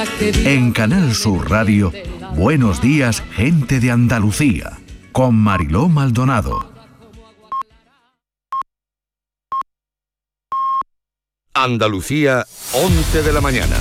En Canal Sur Radio, Buenos Días, Gente de Andalucía, con Mariló Maldonado. Andalucía, 11 de la mañana.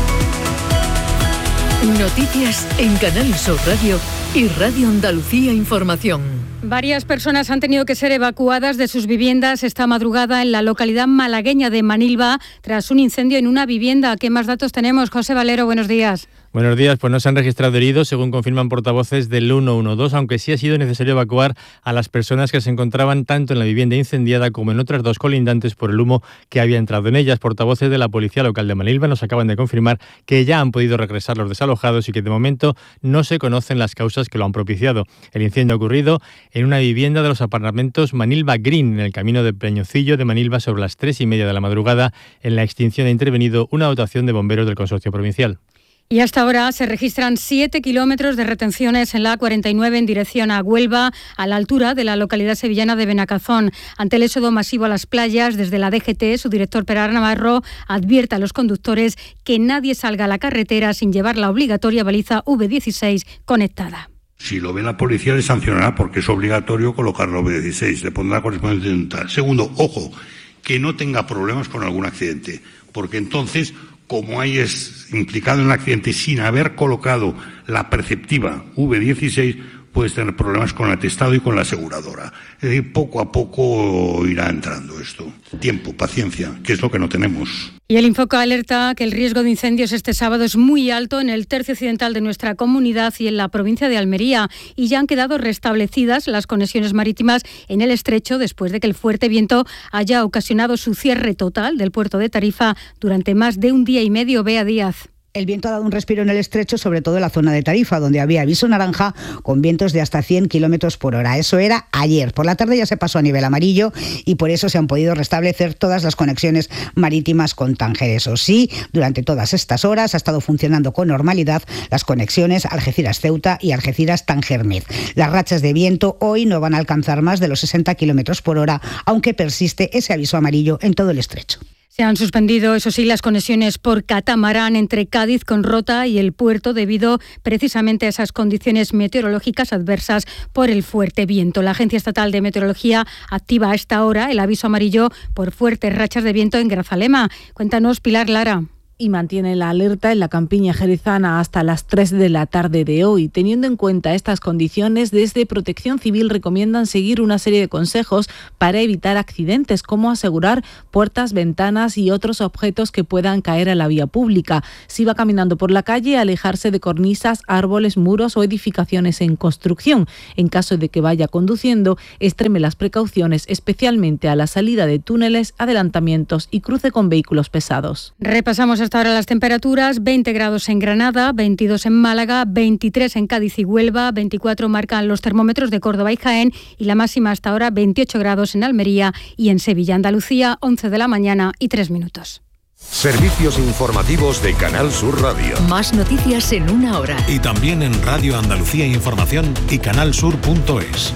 Noticias en Canal Sur Radio y Radio Andalucía Información. Varias personas han tenido que ser evacuadas de sus viviendas esta madrugada en la localidad malagueña de Manilva tras un incendio en una vivienda. ¿Qué más datos tenemos? José Valero, buenos días. Buenos días, pues no se han registrado heridos, según confirman portavoces del 112, aunque sí ha sido necesario evacuar a las personas que se encontraban tanto en la vivienda incendiada como en otras dos colindantes por el humo que había entrado en ellas. Portavoces de la Policía Local de Manilva nos acaban de confirmar que ya han podido regresar los desalojados y que de momento no se conocen las causas que lo han propiciado. El incendio ha ocurrido en una vivienda de los apartamentos Manilva Green, en el camino de Peñocillo de Manilva, sobre las 3:30 de la madrugada. En la extinción ha intervenido una dotación de bomberos del Consorcio Provincial. Y hasta ahora se registran 7 kilómetros de retenciones en la A49 en dirección a Huelva, a la altura de la localidad sevillana de Benacazón. Ante el éxodo masivo a las playas, desde la DGT, su director Perar Navarro advierte a los conductores que nadie salga a la carretera sin llevar la obligatoria baliza V16 conectada. Si lo ve la policía, le sancionará porque es obligatorio colocar la V16, le pondrá correspondiente. Segundo, ojo, que no tenga problemas con algún accidente, porque entonces, como hay es implicado en el accidente sin haber colocado la perceptiva V16, puedes tener problemas con el atestado y con la aseguradora. Es decir, poco a poco irá entrando esto. Tiempo, paciencia, que es lo que no tenemos. Y el Infoca alerta que el riesgo de incendios este sábado es muy alto en el tercio occidental de nuestra comunidad y en la provincia de Almería. Y ya han quedado restablecidas las conexiones marítimas en el estrecho después de que el fuerte viento haya ocasionado su cierre total del puerto de Tarifa durante más de un día y medio. Bea Díaz. El viento ha dado un respiro en el estrecho, sobre todo en la zona de Tarifa, donde había aviso naranja con vientos de hasta 100 kilómetros por hora. Eso era ayer. Por la tarde ya se pasó a nivel amarillo y por eso se han podido restablecer todas las conexiones marítimas con Tánger. Eso sí, durante todas estas horas ha estado funcionando con normalidad las conexiones Algeciras-Ceuta y Algeciras-Tánger-Med. Las rachas de viento hoy no van a alcanzar más de los 60 kilómetros por hora, aunque persiste ese aviso amarillo en todo el estrecho. Se han suspendido, eso sí, las conexiones por catamarán entre Cádiz con Rota y el puerto debido precisamente a esas condiciones meteorológicas adversas por el fuerte viento. La Agencia Estatal de Meteorología activa a esta hora el aviso amarillo por fuertes rachas de viento en Grazalema. Cuéntanos, Pilar Lara. Y mantiene la alerta en la campiña jerezana hasta las 3 de la tarde de hoy. Teniendo en cuenta estas condiciones, desde Protección Civil recomiendan seguir una serie de consejos para evitar accidentes, como asegurar puertas, ventanas y otros objetos que puedan caer a la vía pública. Si va caminando por la calle, alejarse de cornisas, árboles, muros o edificaciones en construcción. En caso de que vaya conduciendo, extreme las precauciones, especialmente a la salida de túneles, adelantamientos y cruce con vehículos pesados. Repasamos hasta ahora las temperaturas: 20 grados en Granada, 22 en Málaga, 23 en Cádiz y Huelva, 24 marcan los termómetros de Córdoba y Jaén y la máxima hasta ahora 28 grados en Almería y en Sevilla. Andalucía, 11 de la mañana y 3 minutos. Servicios informativos de Canal Sur Radio. Más noticias en una hora. Y también en Radio Andalucía Información y canalsur.es.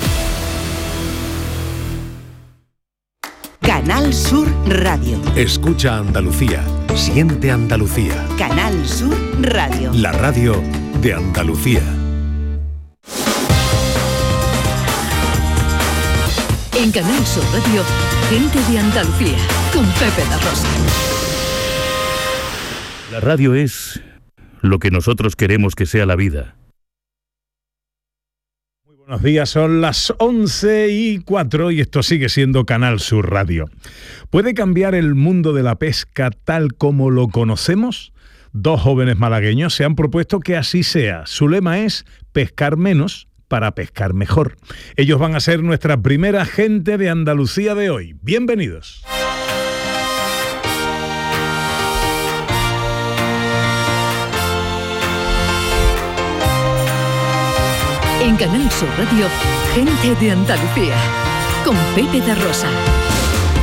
Canal Sur Radio. Escucha Andalucía. Siente Andalucía. Canal Sur Radio. La radio de Andalucía. En Canal Sur Radio, Gente de Andalucía, con Pepe da Rosa. La radio es lo que nosotros queremos que sea la vida. Buenos días, son las 11:04 y esto sigue siendo Canal Sur Radio. ¿Puede cambiar el mundo de la pesca tal como lo conocemos? Dos jóvenes malagueños se han propuesto que así sea. Su lema es pescar menos para pescar mejor. Ellos van a ser nuestra primera gente de Andalucía de hoy. Bienvenidos. En Canal Sur Radio, Gente de Andalucía, con Pepe da Rosa.